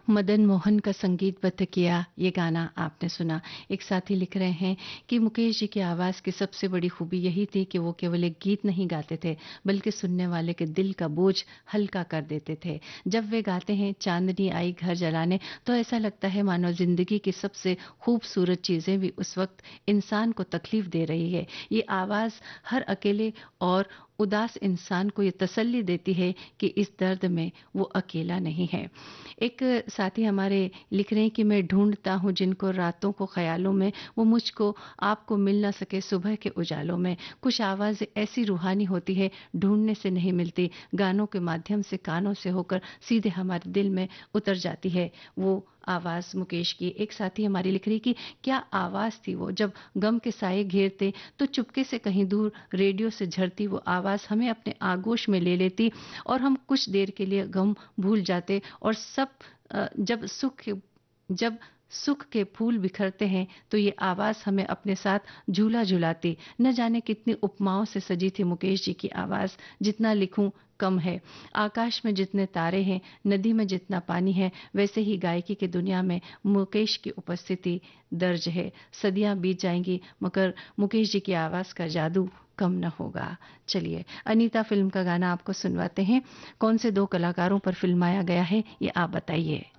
मदन मोहन का संगीतबद्ध किया ये गाना आपने सुना। एक साथी लिख रहे हैं कि मुकेश जी की आवाज़ की सबसे बड़ी खूबी यही थी कि वो केवल एक गीत नहीं गाते थे, बल्कि सुनने वाले के दिल का बोझ हल्का कर देते थे। जब वे गाते हैं चांदनी आई घर जलाने, तो ऐसा लगता है मानो ज़िंदगी की सबसे खूबसूरत चीज़ें भी उस वक़्त इंसान को तकलीफ़ दे रही है। ये आवाज़ हर अकेले और उदास इंसान को ये तसल्ली देती है कि इस दर्द में वो अकेला नहीं है। एक साथी हमारे लिख रहे हैं कि मैं ढूँढता हूँ जिनको रातों को ख़यालों में, वो मुझको आपको मिल ना सके सुबह के उजालों में। कुछ आवाज़ें ऐसी रूहानी होती है, ढूँढने से नहीं मिलती, गानों के माध्यम से कानों से होकर सीधे हमारे दिल में उतर जाती है। वो आवाज़ मुकेश की। एक साथी हमारी लिख रही कि क्या आवाज़ थी वो, जब गम के साए घेरते तो चुपके से कहीं दूर रेडियो से झरती वो आवाज़ हमें अपने आगोश में ले लेती और हम कुछ देर के लिए गम भूल जाते और जब सुख के फूल बिखरते हैं तो ये आवाज़ हमें अपने साथ झूला झुलाती। न जाने कितनी उपमाओं से सजी थी मुकेश जी की आवाज़, जितना लिखूं कम है। आकाश में जितने तारे हैं, नदी में जितना पानी है, वैसे ही गायकी की दुनिया में मुकेश की उपस्थिति दर्ज है। सदियां बीत जाएंगी मगर मुकेश जी की आवाज़ का जादू कम न होगा। चलिए, अनीता फिल्म का गाना आपको सुनवाते हैं। कौन से दो कलाकारों पर फिल्माया गया है ये आप बताइए।